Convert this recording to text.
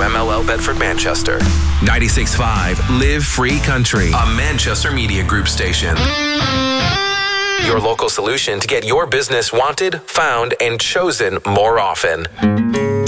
WMLL Bedford Manchester. 96.5 Live Free Country, A Manchester Media Group station. Your local solution to get your business wanted, found, and chosen more often.